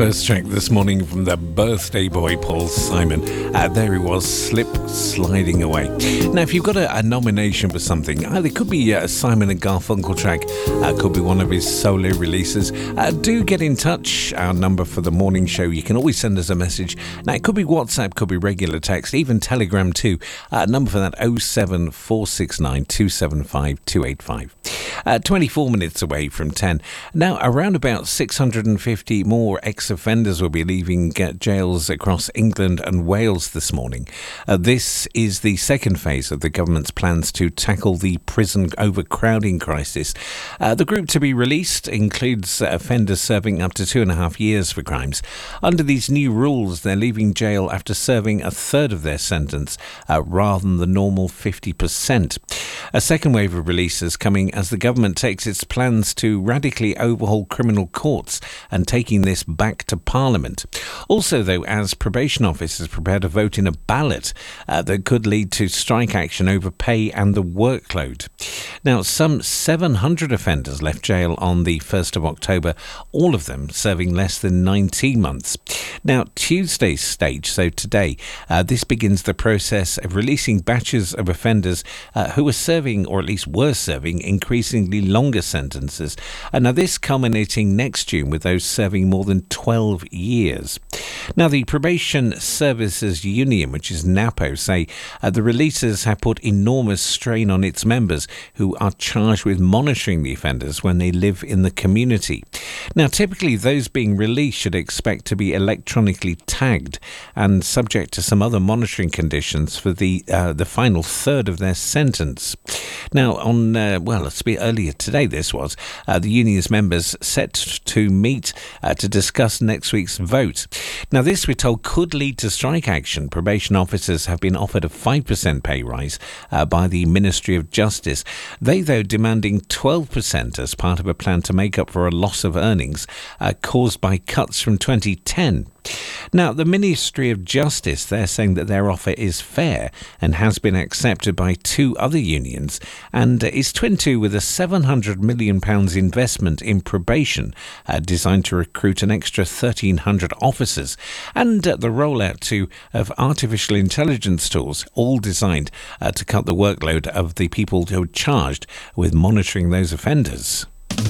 first track this morning from the birthday boy Paul Simon. There he was, Slip Sliding Away. Now, if you've got a nomination for something, either it could be a Simon and Garfunkel track, could be one of his solo releases, do get in touch. Our number for the morning show, you can always send us a message. Now, it could be WhatsApp, could be regular text, even Telegram too. Number for that 07469 275 285. 24 minutes away from 10. Now, around about 650 more ex-offenders will be leaving jails across England and Wales this morning. This is the second phase of the government's plans to tackle the prison overcrowding crisis. The group to be released includes offenders serving up to 2.5 years for crimes. Under these new rules, they're leaving jail after serving a third of their sentence, rather than the normal 50%. A second wave of releases coming as the government takes its plans to radically overhaul criminal courts and taking this back to Parliament. Also, though, as probation officers prepare to vote in a ballot that could lead to strike action over pay and the workload. Now, some 700 offenders left jail on the 1st of October, all of them serving less than 19 months. Now, Tuesday's stage, so today, this begins the process of releasing batches of offenders who are serving, or at least were serving, increasingly longer sentences. And now this culminating next June with those serving more than 12 years. Now, the Probation Services Union, which is NAPO, say the releases have put enormous strain on its members who are charged with monitoring the offenders when they live in the community. Now, typically those being released should expect to be electronically tagged and subject to some other monitoring conditions for the final third of their sentence. Now, on let's be earlier today, this was the union's members set to meet to discuss next week's vote. Now, this, we're told, could lead to strike action. Probation officers have been offered a 5% pay rise by the Ministry of Justice. They, though, demanding 12% as part of a plan to make up for a loss of earnings caused by cuts from 2010. Now, the Ministry of Justice, they're saying that their offer is fair and has been accepted by two other unions and is twin to with a £700 million investment in probation designed to recruit an extra 1,300 officers and the rollout too of artificial intelligence tools, all designed to cut the workload of the people who are charged with monitoring those offenders.